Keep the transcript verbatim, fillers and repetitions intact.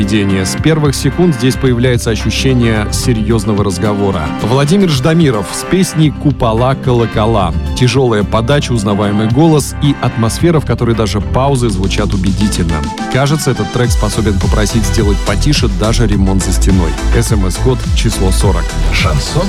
С первых секунд здесь появляется ощущение серьезного разговора. Владимир Ждамиров с песней «Купола, колокола». Тяжелая подача, узнаваемый голос и атмосфера, в которой даже паузы звучат убедительно. Кажется, этот трек способен попросить сделать потише даже ремонт за стеной. СМС-код число сорок. Шансон